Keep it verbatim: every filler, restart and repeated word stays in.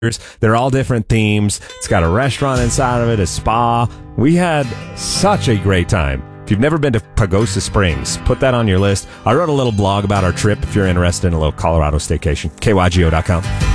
They're all different themes. It's got a restaurant inside of it, a spa. We had such a great time. If you've never been to Pagosa Springs, put that on your list. I wrote a little blog about our trip if you're interested in a little Colorado staycation. K Y G O dot com.